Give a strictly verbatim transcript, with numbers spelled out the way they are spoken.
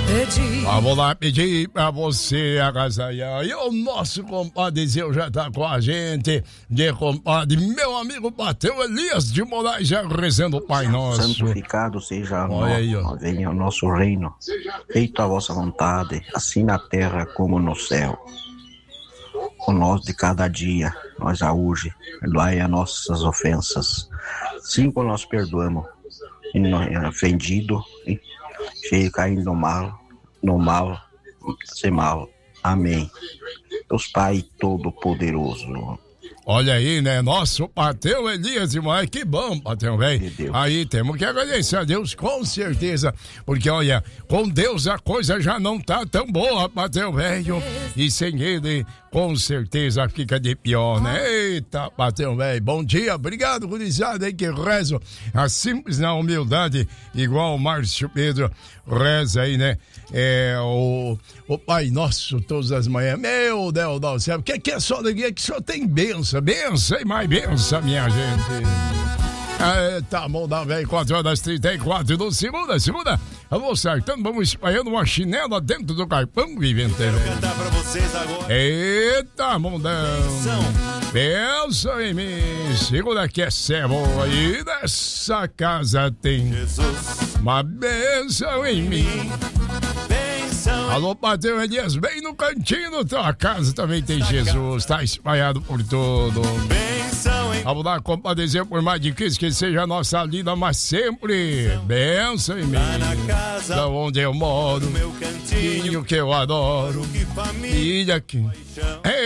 pedir. Vamos lá pedir pra você agasalhar. E o nosso compadre Zeu já tá com a gente. De compadre, meu amigo Bateu Elias de Moraes, já rezando o Pai Nosso. Santificado seja o Olha aí, ó. venha o nosso reino. Feita a vossa vontade, assim na terra como no céu. O nosso de cada dia, nós a hoje, perdoai as nossas ofensas. Sim, como nós perdoamos. E não é ofendido, e cheio caindo no mal, no mal, sem mal. Amém. Deus Pai Todo-Poderoso. Olha aí, né? Nosso Bateu Elias de Moraes, que bom, Bateu, velho. Aí temos que agradecer a Deus, com certeza. Porque, olha, com Deus a coisa já não tá tão boa, Bateu, velho. E sem ele, com certeza fica de pior, né? Eita, Bateu, velho. Bom dia, obrigado, gurizada aí que rezo. A simples na humildade, igual o Márcio Pedro reza aí, né? É, o, o Pai Nosso todas as manhãs. Meu Deus do céu, o que, que é só alegria? Que só tem benção, benção e mais benção, minha gente. É, tá bom, dá velho, quatro horas e trinta e quatro do segunda, segunda. Vamos acertando, vamos espalhando uma chinela dentro do carpão viventeiro. Quero cantar pra vocês agora. Eita, mundão. Benção em mim. Segura que é servo aí nessa casa tem Jesus. uma benção em mim. Alô, Bateu Elias, bem no cantinho da tua casa também tem Jesus, tá espalhado por todo. Vamos lá, compadecer por mais difícil que seja a nossa lida, mas sempre benção em mim. Da onde eu moro, meu cantinho que eu adoro, família que